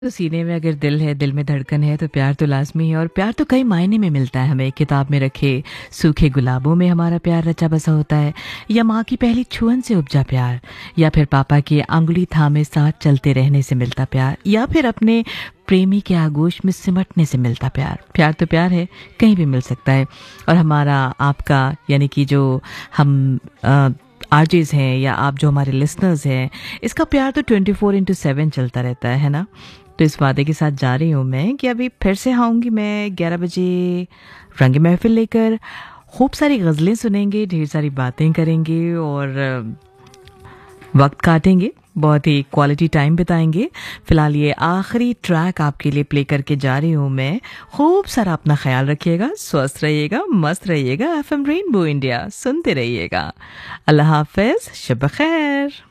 तो सीने में अगर दिल है, दिल में धड़कन है तो प्यार तो लाज़मी है और प्यार तो कई मायने में मिलता है हमें। किताब में रखे सूखे गुलाबों में हमारा प्यार रचा बसा होता है, या माँ की पहली छुअन से उपजा प्यार, या फिर पापा की अंगुली थामे साथ चलते रहने से मिलता प्यार, या फिर अपने प्रेमी के आगोश में सिमटने से मिलता प्यार। प्यार तो प्यार है, कहीं भी मिल सकता है। और हमारा आपका यानी कि जो हम आरजेज हैं या आप जो हमारे लिसनर्स हैं, इसका प्यार तो 24/7 चलता रहता है ना। तो इस वादे के साथ जा रही हूँ मैं कि अभी फिर से आऊँगी मैं 11 बजे रंग महफिल लेकर। खूब सारी गज़लें सुनेंगे, ढेर सारी बातें करेंगे और वक्त काटेंगे, बहुत ही क्वालिटी टाइम बिताएंगे। फिलहाल ये आखिरी ट्रैक आपके लिए प्ले करके जा रही हूँ मैं। खूब सारा अपना ख्याल रखिएगा, स्वस्थ रहिएगा, मस्त रहिएगा। एफएम रेनबो इंडिया सुनते रहिएगा। अल्लाह हाफ़िज़, शब खैर।